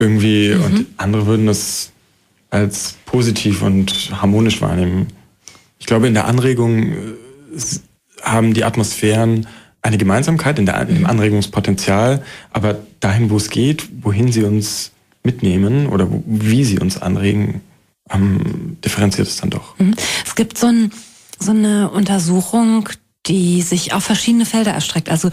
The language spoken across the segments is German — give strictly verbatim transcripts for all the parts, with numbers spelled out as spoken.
irgendwie, mhm. und andere würden das als positiv und harmonisch wahrnehmen. Ich glaube, in der Anregung haben die Atmosphären eine Gemeinsamkeit, in, der, in dem Anregungspotenzial, aber dahin, wo es geht, wohin sie uns mitnehmen oder wo, wie sie uns anregen, ähm, differenziert es dann doch. Es gibt so, ein, so eine Untersuchung, die sich auf verschiedene Felder erstreckt. Also,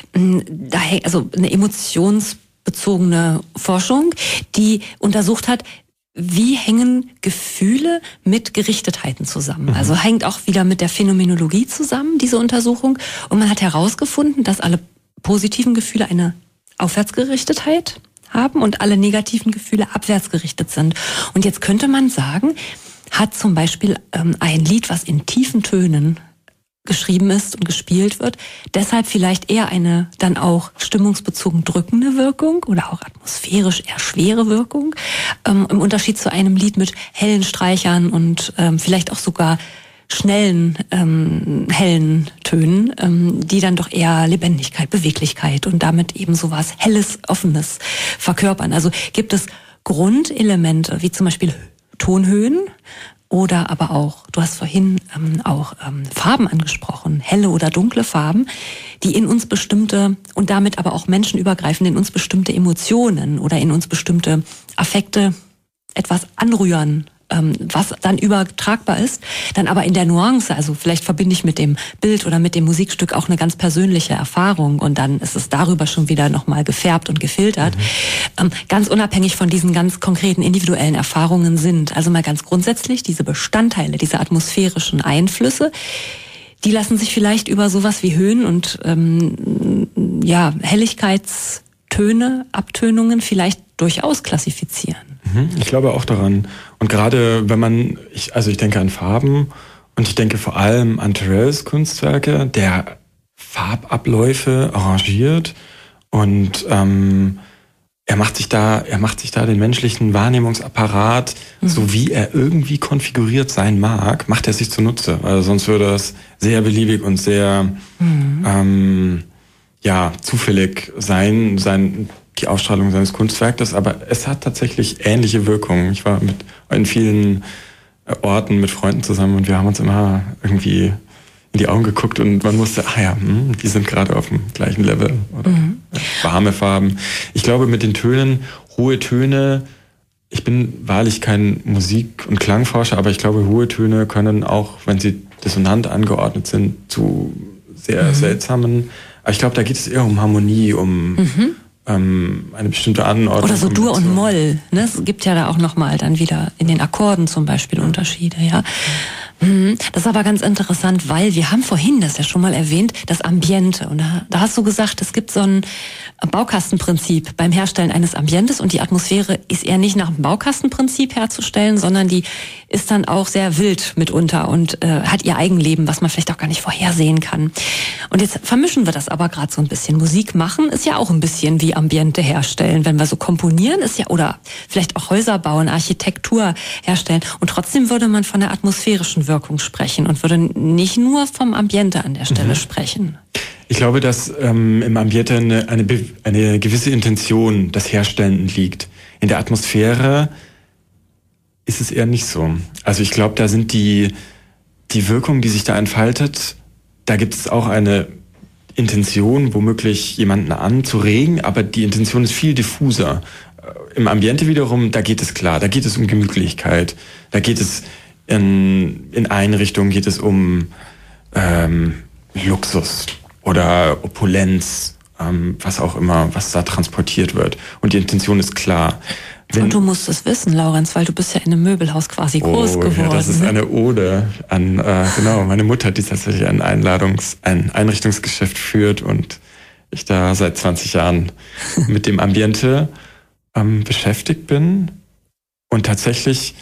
also eine emotionsbezogene Forschung, die untersucht hat, wie hängen Gefühle mit Gerichthetheiten zusammen? Mhm. Also hängt auch wieder mit der Phänomenologie zusammen, diese Untersuchung. Und man hat herausgefunden, dass alle positiven Gefühle eine Aufwärtsgerichtetheit haben und alle negativen Gefühle abwärtsgerichtet sind. Und jetzt könnte man sagen, hat zum Beispiel ähm, ein Lied, was in tiefen Tönen geschrieben ist und gespielt wird, deshalb vielleicht eher eine dann auch stimmungsbezogen drückende Wirkung oder auch atmosphärisch eher schwere Wirkung, ähm, im Unterschied zu einem Lied mit hellen Streichern und ähm, vielleicht auch sogar schnellen, ähm, hellen Tönen, ähm, die dann doch eher Lebendigkeit, Beweglichkeit und damit eben sowas Helles, Offenes verkörpern. Also gibt es Grundelemente, wie zum Beispiel Tonhöhen, oder aber auch, du hast vorhin ähm, auch ähm, Farben angesprochen, helle oder dunkle Farben, die in uns bestimmte und damit aber auch menschenübergreifend in uns bestimmte Emotionen oder in uns bestimmte Affekte etwas anrühren, ähm, was dann übertragbar ist, dann aber in der Nuance, also vielleicht verbinde ich mit dem Bild oder mit dem Musikstück auch eine ganz persönliche Erfahrung und dann ist es darüber schon wieder nochmal gefärbt und gefiltert, mhm. ähm, ganz unabhängig von diesen ganz konkreten individuellen Erfahrungen sind. Also mal ganz grundsätzlich, diese Bestandteile, diese atmosphärischen Einflüsse, die lassen sich vielleicht über sowas wie Höhen und ähm, ja, Helligkeitstöne, Abtönungen vielleicht durchaus klassifizieren. Ich glaube auch daran. Und gerade wenn man, ich, also ich denke an Farben und ich denke vor allem an Terrells Kunstwerke, der Farbabläufe arrangiert und ähm, er macht sich da, er macht sich da den menschlichen Wahrnehmungsapparat, mhm. so wie er irgendwie konfiguriert sein mag, macht er sich zunutze. Also sonst würde das sehr beliebig und sehr mhm. ähm, ja zufällig sein, sein die Ausstrahlung seines Kunstwerkes, aber es hat tatsächlich ähnliche Wirkungen. Ich war mit in vielen Orten mit Freunden zusammen und wir haben uns immer irgendwie in die Augen geguckt und man musste, ah ja, hm, die sind gerade auf dem gleichen Level. Oder mhm. warme Farben. Ich glaube, mit den Tönen, hohe Töne, ich bin wahrlich kein Musik- und Klangforscher, aber ich glaube, hohe Töne können auch, wenn sie dissonant angeordnet sind, zu sehr mhm. seltsamen, aber ich glaube, da geht es eher um Harmonie, um mhm. eine bestimmte Anordnung. Oder so Dur und Moll. Ne? Es gibt ja da auch nochmal dann wieder in den Akkorden zum Beispiel Unterschiede. Ja. Das ist aber ganz interessant, weil wir haben vorhin das ja schon mal erwähnt, das Ambiente. Und da, da hast du gesagt, es gibt so ein Baukastenprinzip beim Herstellen eines Ambientes und die Atmosphäre ist eher nicht nach dem Baukastenprinzip herzustellen, sondern die ist dann auch sehr wild mitunter und äh, hat ihr Eigenleben, was man vielleicht auch gar nicht vorhersehen kann. Und jetzt vermischen wir das aber gerade so ein bisschen. Musik machen ist ja auch ein bisschen wie Ambiente herstellen. Wenn wir so komponieren, ist ja, oder vielleicht auch Häuser bauen, Architektur herstellen. Und trotzdem würde man von der atmosphärischen Wirkung sprechen und würde nicht nur vom Ambiente an der Stelle mhm. sprechen. Ich glaube, dass ähm, im Ambiente eine, eine, eine gewisse Intention des Herstellenden liegt. In der Atmosphäre ist es eher nicht so. Also ich glaube, da sind die, die Wirkung, die sich da entfaltet, da gibt es auch eine Intention, womöglich jemanden anzuregen, aber die Intention ist viel diffuser. Im Ambiente wiederum, da geht es klar, da geht es um Gemütlichkeit, da geht es in, in Einrichtungen geht es um ähm, Luxus oder Opulenz, ähm, was auch immer, was da transportiert wird. Und die Intention ist klar. Wenn, und du musst es wissen, Laurenz, weil du bist ja in einem Möbelhaus quasi oh, groß geworden. Ja, das ist eine Ode an, äh, genau, meine Mutter, die tatsächlich ein Einladungs-, ein Einrichtungsgeschäft führt und ich da seit zwanzig Jahren mit dem Ambiente ähm, beschäftigt bin. Und tatsächlich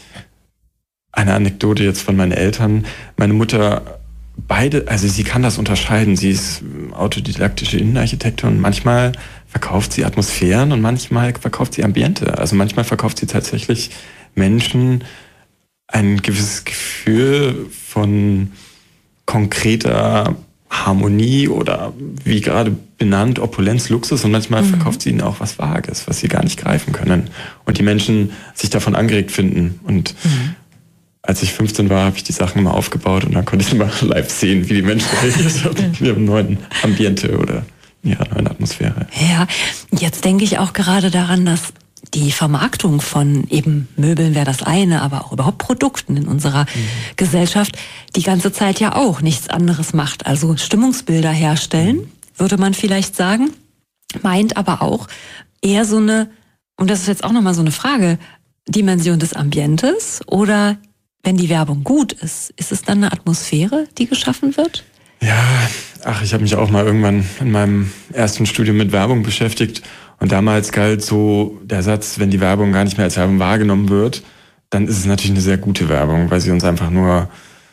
eine Anekdote jetzt von meinen Eltern. Meine Mutter, beide, also sie kann das unterscheiden. Sie ist autodidaktische Innenarchitektin und manchmal verkauft sie Atmosphären und manchmal verkauft sie Ambiente. Also manchmal verkauft sie tatsächlich Menschen ein gewisses Gefühl von konkreter Harmonie oder wie gerade benannt, Opulenz, Luxus und manchmal mhm. verkauft sie ihnen auch was Vages, was sie gar nicht greifen können. Und die Menschen sich davon angeregt finden. Und mhm. als ich fünfzehn war, habe ich die Sachen immer aufgebaut und dann konnte ich immer live sehen, wie die Menschen reagiert haben in ihrem neuen Ambiente oder in ihrer neuen Atmosphäre. Ja, jetzt denke ich auch gerade daran, dass die Vermarktung von eben Möbeln wäre das eine, aber auch überhaupt Produkten in unserer mhm. Gesellschaft die ganze Zeit ja auch nichts anderes macht. Also Stimmungsbilder herstellen, mhm. würde man vielleicht sagen, meint aber auch eher so eine, und das ist jetzt auch nochmal so eine Frage, Dimension des Ambientes oder wenn die Werbung gut ist, ist es dann eine Atmosphäre, die geschaffen wird? Ja, ach, ich habe mich auch mal irgendwann in meinem ersten Studium mit Werbung beschäftigt. Und damals galt so der Satz, wenn die Werbung gar nicht mehr als Werbung wahrgenommen wird, dann ist es natürlich eine sehr gute Werbung, weil sie uns einfach nur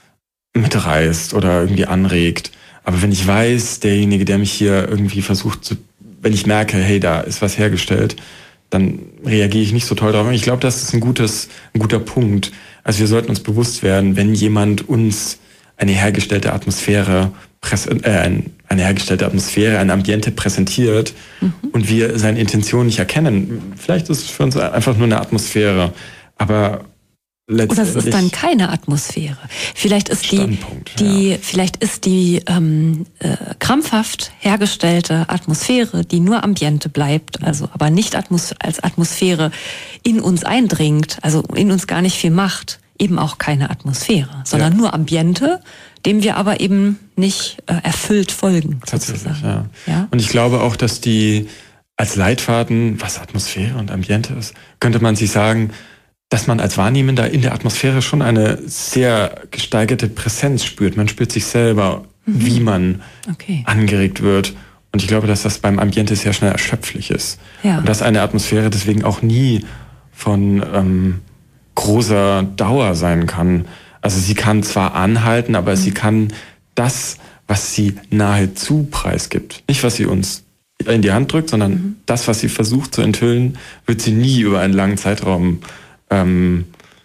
mitreißt oder irgendwie anregt. Aber wenn ich weiß, derjenige, der mich hier irgendwie versucht zu, wenn ich merke, hey, da ist was hergestellt, dann reagiere ich nicht so toll drauf. Und ich glaube, das ist ein gutes, ein guter Punkt. Also wir sollten uns bewusst werden, wenn jemand uns eine hergestellte Atmosphäre Äh, eine hergestellte Atmosphäre, ein Ambiente präsentiert mhm. und wir seine Intention nicht erkennen. Vielleicht ist es für uns einfach nur eine Atmosphäre, aber letztendlich... Oder es ist dann keine Atmosphäre. Vielleicht ist die, die, ja. vielleicht ist die ähm, äh, krampfhaft hergestellte Atmosphäre, die nur Ambiente bleibt, also aber nicht Atmos- als Atmosphäre in uns eindringt, also in uns gar nicht viel macht, eben auch keine Atmosphäre, sondern ja. nur Ambiente, dem wir aber eben nicht äh, erfüllt folgen. Tatsächlich, ja. ja. Und ich glaube auch, dass die als Leitfaden, was Atmosphäre und Ambiente ist, könnte man sich sagen, dass man als Wahrnehmender in der Atmosphäre schon eine sehr gesteigerte Präsenz spürt. Man spürt sich selber, mhm. wie man okay. angeregt wird. Und ich glaube, dass das beim Ambiente sehr schnell erschöpflich ist. Ja. Und dass eine Atmosphäre deswegen auch nie von ähm, großer Dauer sein kann. Also sie kann zwar anhalten, aber mhm. sie kann das, was sie nahezu preisgibt, nicht was sie uns in die Hand drückt, sondern mhm. das, was sie versucht zu enthüllen, wird sie nie über einen langen Zeitraum ähm,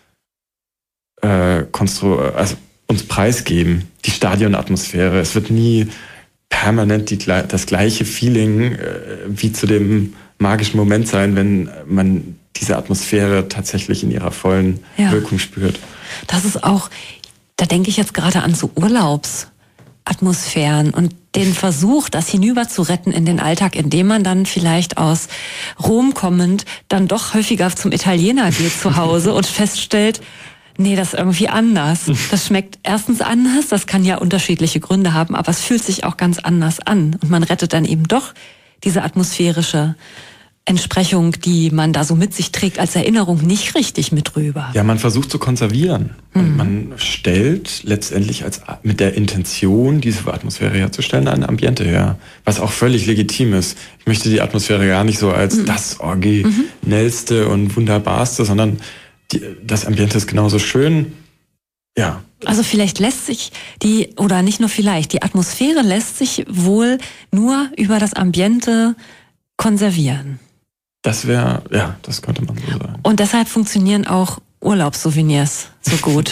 äh, konstru- also uns preisgeben. Die Stadionatmosphäre, es wird nie permanent die, das gleiche Feeling äh, wie zu dem magischen Moment sein, wenn man diese Atmosphäre tatsächlich in ihrer vollen ja. Wirkung spürt. Das ist auch, da denke ich jetzt gerade an so Urlaubsatmosphären und den Versuch, das hinüber zu retten in den Alltag, indem man dann vielleicht aus Rom kommend dann doch häufiger zum Italiener geht zu Hause und feststellt, nee, das ist irgendwie anders. Das schmeckt erstens anders, das kann ja unterschiedliche Gründe haben, aber es fühlt sich auch ganz anders an. Und man rettet dann eben doch diese atmosphärische Entsprechung, die man da so mit sich trägt, als Erinnerung nicht richtig mit rüber. Ja, man versucht zu konservieren. Mhm. Und man stellt letztendlich als mit der Intention, diese Atmosphäre herzustellen, ein Ambiente her. Was auch völlig legitim ist. Ich möchte die Atmosphäre gar nicht so als mhm. das Originellste mhm. und Wunderbarste, sondern die, das Ambiente ist genauso schön. Ja. Also vielleicht lässt sich die, oder nicht nur vielleicht, die Atmosphäre lässt sich wohl nur über das Ambiente konservieren. Das wäre, ja, das könnte man so sagen. Und deshalb funktionieren auch Urlaubssouvenirs so gut.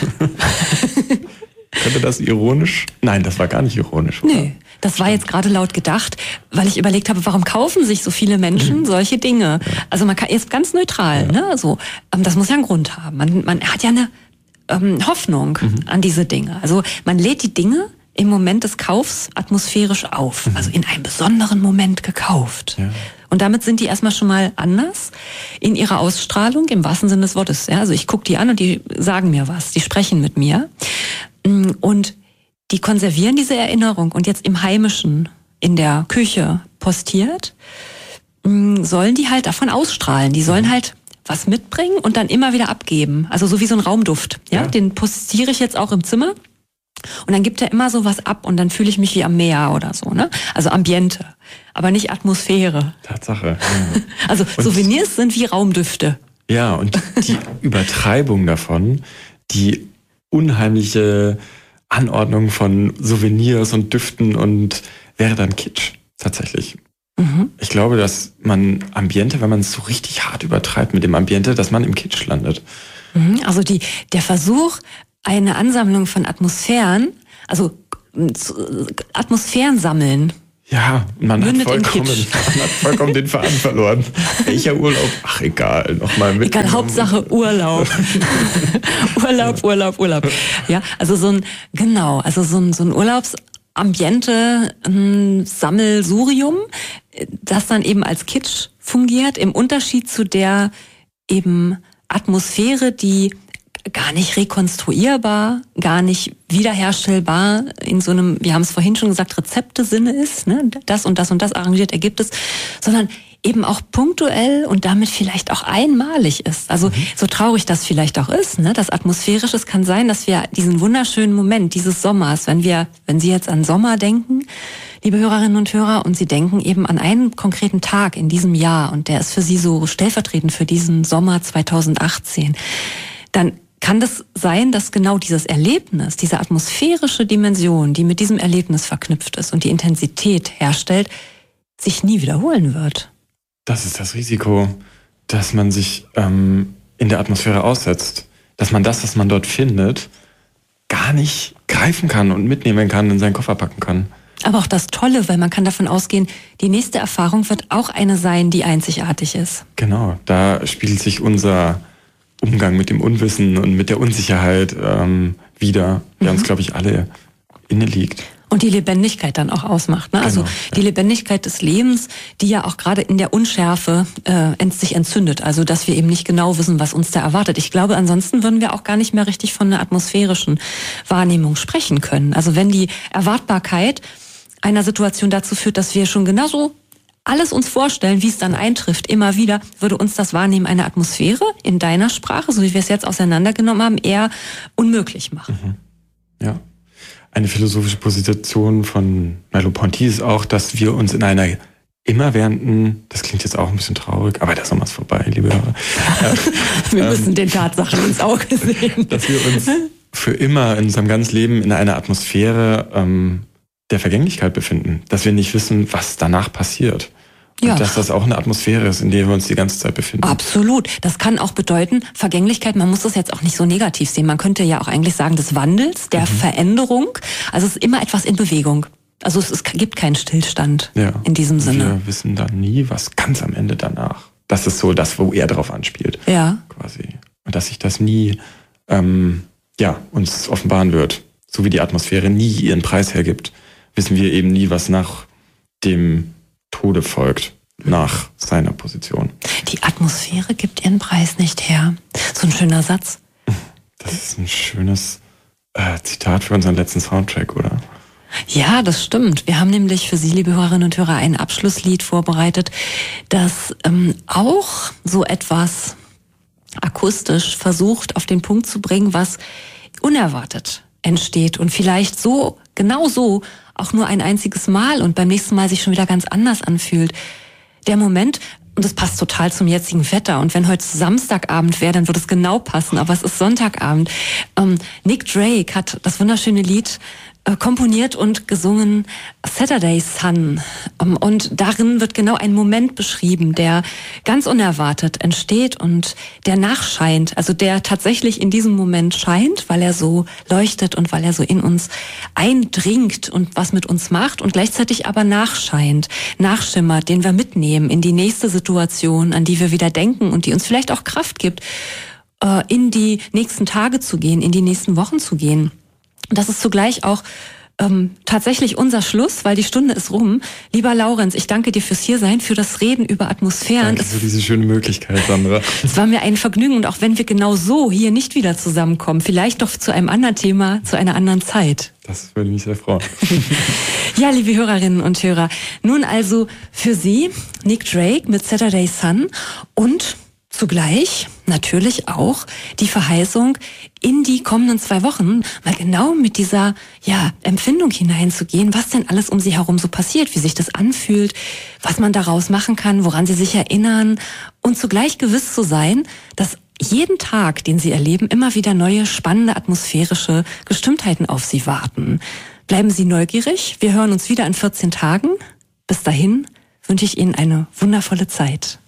Könnte das ironisch? Nein, das war gar nicht ironisch. Oder? Nee, das war jetzt gerade laut gedacht, weil ich überlegt habe, warum kaufen sich so viele Menschen mhm. solche Dinge? Ja. Also man kann jetzt ganz neutral, ja. ne? So, das muss ja einen Grund haben. Man, man hat ja eine ähm, Hoffnung mhm. an diese Dinge. Also man lädt die Dinge im Moment des Kaufs atmosphärisch auf. Mhm. Also in einem besonderen Moment gekauft. Ja. Und damit sind die erstmal schon mal anders in ihrer Ausstrahlung, im wahrsten Sinne des Wortes. Ja, also ich gucke die an und die sagen mir was, die sprechen mit mir. Und die konservieren diese Erinnerung. Und jetzt im Heimischen, in der Küche postiert, sollen die halt davon ausstrahlen. Die sollen halt was mitbringen und dann immer wieder abgeben. Also so wie so ein Raumduft. Ja, ja. Den postiere ich jetzt auch im Zimmer. Und dann gibt er immer so was ab und dann fühle ich mich wie am Meer oder so, ne? Also Ambiente, aber nicht Atmosphäre. Tatsache. Ja. Also und Souvenirs sind wie Raumdüfte. Ja, und die Übertreibung davon, die unheimliche Anordnung von Souvenirs und Düften und wäre dann Kitsch, tatsächlich. Mhm. Ich glaube, dass man Ambiente, wenn man es so richtig hart übertreibt mit dem Ambiente, dass man im Kitsch landet. Mhm. Also die, der Versuch, eine Ansammlung von Atmosphären, also Atmosphären sammeln. Ja, man hat, vollkommen, man hat vollkommen den Faden verloren. Welcher Urlaub? Ach, egal, nochmal mit. Egal, Hauptsache Urlaub. Urlaub, Urlaub, Urlaub. Ja, also so ein, genau, also so ein, so ein Urlaubsambiente, ein Sammelsurium, das dann eben als Kitsch fungiert, im Unterschied zu der eben Atmosphäre, die gar nicht rekonstruierbar, gar nicht wiederherstellbar in so einem, wir haben es vorhin schon gesagt, Rezepte-Sinne ist, ne? Das und das und das arrangiert ergibt es, sondern eben auch punktuell und damit vielleicht auch einmalig ist. Also mhm. so traurig das vielleicht auch ist, ne? Das Atmosphärische, es kann sein, dass wir diesen wunderschönen Moment dieses Sommers, wenn wir, wenn Sie jetzt an Sommer denken, liebe Hörerinnen und Hörer, und Sie denken eben an einen konkreten Tag in diesem Jahr und der ist für Sie so stellvertretend für diesen Sommer zweitausendachtzehn, dann kann das sein, dass genau dieses Erlebnis, diese atmosphärische Dimension, die mit diesem Erlebnis verknüpft ist und die Intensität herstellt, sich nie wiederholen wird? Das ist das Risiko, dass man sich ähm, in der Atmosphäre aussetzt. Dass man das, was man dort findet, gar nicht greifen kann und mitnehmen kann, in seinen Koffer packen kann. Aber auch das Tolle, weil man kann davon ausgehen, die nächste Erfahrung wird auch eine sein, die einzigartig ist. Genau, da spiegelt sich unser Umgang mit dem Unwissen und mit der Unsicherheit ähm, wieder, der mhm. uns, glaube ich, alle inne liegt. Und die Lebendigkeit dann auch ausmacht. Ne? Genau, also die ja. Lebendigkeit des Lebens, die ja auch gerade in der Unschärfe äh, sich entzündet. Also dass wir eben nicht genau wissen, was uns da erwartet. Ich glaube, ansonsten würden wir auch gar nicht mehr richtig von einer atmosphärischen Wahrnehmung sprechen können. Also wenn die Erwartbarkeit einer Situation dazu führt, dass wir schon genauso alles uns vorstellen, wie es dann eintrifft, immer wieder, würde uns das Wahrnehmen einer Atmosphäre in deiner Sprache, so wie wir es jetzt auseinandergenommen haben, eher unmöglich machen. Mhm. Ja. Eine philosophische Position von Merleau-Ponty ist auch, dass wir uns in einer immerwährenden, das klingt jetzt auch ein bisschen traurig, aber der Sommer ist vorbei, liebe Hörer. Wir müssen ähm, den Tatsachen ins Auge sehen. Dass wir uns für immer in unserem ganzen Leben in einer Atmosphäre ähm, der Vergänglichkeit befinden, dass wir nicht wissen, was danach passiert. Und ja. dass das auch eine Atmosphäre ist, in der wir uns die ganze Zeit befinden. Absolut. Das kann auch bedeuten, Vergänglichkeit, man muss das jetzt auch nicht so negativ sehen. Man könnte ja auch eigentlich sagen, des Wandels, der mhm. Veränderung. Also es ist immer etwas in Bewegung. Also es, es gibt keinen Stillstand ja. in diesem Sinne. Wir wissen dann nie, was ganz am Ende danach. Das ist so das, wo er drauf anspielt. Ja. Quasi. Und dass sich das nie ähm, ja, uns offenbaren wird. So wie die Atmosphäre nie ihren Preis hergibt, wissen wir eben nie, was nach dem Tode folgt, nach seiner Position. Die Atmosphäre gibt ihren Preis nicht her. So ein schöner Satz. Das ist ein schönes äh, Zitat für unseren letzten Soundtrack, oder? Ja, das stimmt. Wir haben nämlich für Sie, liebe Hörerinnen und Hörer, ein Abschlusslied vorbereitet, das ähm, auch so etwas akustisch versucht, auf den Punkt zu bringen, was unerwartet entsteht und vielleicht so, genau so, auch nur ein einziges Mal und beim nächsten Mal sich schon wieder ganz anders anfühlt. Der Moment, und das passt total zum jetzigen Wetter, und wenn heute Samstagabend wäre, dann würde es genau passen, aber es ist Sonntagabend. Ähm, Nick Drake hat das wunderschöne Lied äh, komponiert und gesungen, Saturday Sun. Ähm, und darin wird genau ein Moment beschrieben, der ganz unerwartet entsteht und der nachscheint, also der tatsächlich in diesem Moment scheint, weil er so leuchtet und weil er so in uns eindringt und was mit uns macht und gleichzeitig aber nachscheint, nachschimmert, den wir mitnehmen in die nächste Situation, an die wir wieder denken und die uns vielleicht auch Kraft gibt, äh, in die nächsten Tage zu gehen, in die nächsten Wochen zu gehen. Das ist zugleich auch ähm, tatsächlich unser Schluss, weil die Stunde ist rum. Lieber Laurenz, ich danke dir fürs Hiersein, für das Reden über Atmosphären. Danke für diese schöne Möglichkeit, Sandra. Es war mir ein Vergnügen, und auch wenn wir genau so hier nicht wieder zusammenkommen, vielleicht doch zu einem anderen Thema, zu einer anderen Zeit. Das würde mich sehr freuen. Ja, liebe Hörerinnen und Hörer, nun also für Sie Nick Drake mit Saturday Sun und zugleich natürlich auch die Verheißung, in die kommenden zwei Wochen mal genau mit dieser ja, Empfindung hineinzugehen, was denn alles um Sie herum so passiert, wie sich das anfühlt, was man daraus machen kann, woran Sie sich erinnern, und zugleich gewiss zu sein, dass jeden Tag, den Sie erleben, immer wieder neue, spannende atmosphärische Gestimmtheiten auf Sie warten. Bleiben Sie neugierig. Wir hören uns wieder in vierzehn Tagen. Bis dahin wünsche ich Ihnen eine wundervolle Zeit.